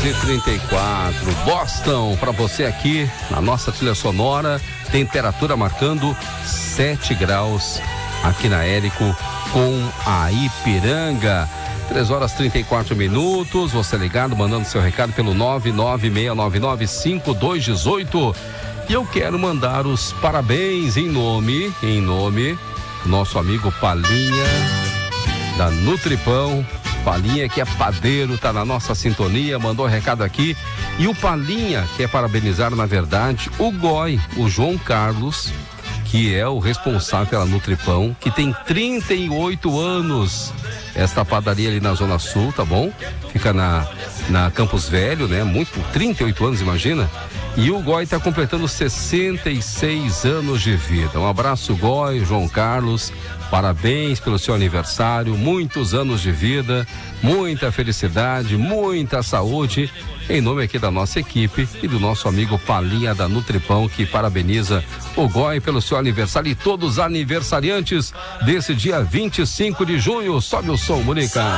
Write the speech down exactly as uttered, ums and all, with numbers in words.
e trinta e quatro. Boston, para você aqui na nossa trilha sonora. Temperatura marcando sete graus aqui na Érico com a Ipiranga. três horas e trinta e quatro minutos. Você ligado, mandando seu recado pelo nove nove seis nove nove cinco dois um oito. E eu quero mandar os parabéns em nome, em nome do nosso amigo Palinha, da Nutripão. Palinha, que é padeiro, tá na nossa sintonia, mandou um recado aqui. E o Palinha quer parabenizar, na verdade, o Goi, o João Carlos, que é o responsável pela Nutripão, que tem trinta e oito anos. Esta padaria ali na Zona Sul, tá bom? Fica na, na Campos Velho, né? Muito, trinta e oito anos, imagina. E o Goi está completando sessenta e seis anos de vida. Um abraço, Goi, João Carlos. Parabéns pelo seu aniversário. Muitos anos de vida, muita felicidade, muita saúde. Em nome aqui da nossa equipe e do nosso amigo Palinha da Nutripão, que parabeniza o Goi pelo seu aniversário e todos os aniversariantes desse dia vinte e cinco de junho. Sobe o som, Mônica.